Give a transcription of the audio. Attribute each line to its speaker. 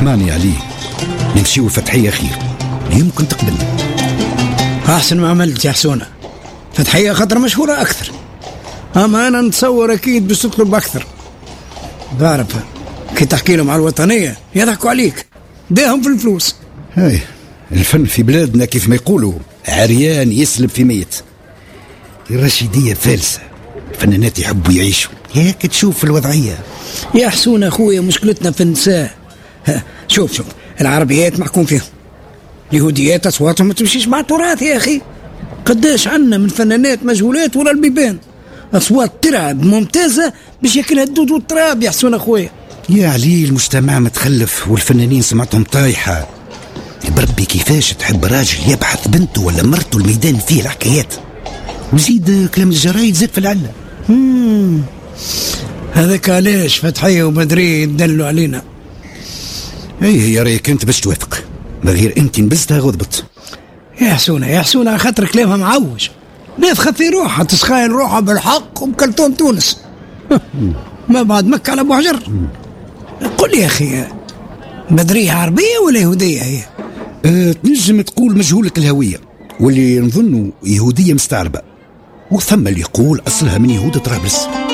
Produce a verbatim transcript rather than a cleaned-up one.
Speaker 1: اسمعني عليه، نمشيو فتحية خير، يمكن تقبلنا.
Speaker 2: أحسن ما عملت يا حسونة، فتحية خطر مشهورة أكثر، أما أنا نتصور أكيد بس تطلب أكثر. بعرف كي تحكي لهم على الوطنية يضحكوا عليك، داهم في الفلوس.
Speaker 1: هاي الفن في بلادنا كيف ما يقولوا عريان يسلب في ميت. الرشيدية فالسة، الفنانات يحبوا يعيشوا، ياك تشوف الوضعية.
Speaker 2: يا حسون أخويا مشكلتنا في النساء. شوف شوف العربيات محكوم فيهم، اليهوديات أصواتهم ما تمشيش مع التراث يا أخي. قداش عنا من فنانات مجهولات ولا البيبان أصوات ترعب ممتازة باش ياكلها الدود والتراب. يا حسون أخويا
Speaker 1: يا علي المجتمع متخلف والفنانين سمعتهم طايحة. بربي كيفاش تحب راجل يبحث بنته ولا مرته الميدان فيه الحكايات، وزيد كلام الجرايد زاد في العلة.
Speaker 2: هذاك علاش فتحية وبدري يدلوا علينا.
Speaker 1: ايه هي رايك انت باش توافق، ما غير انت نبزتها غضبت.
Speaker 2: يا حسونة يا حسونة خاطر كلامها معوج، نافخة في روحها تسخاين روحها بالحق وبكلتون تونس. ما بعد مكة على ابو حجر. قل لي يا اخي، بدرية عربية ولا يهودية هي؟
Speaker 1: أه تنجم تقول مجهولة الهوية، واللي نظنه يهودية مستعربة، وثم اللي يقول أصلها من يهود طرابلس.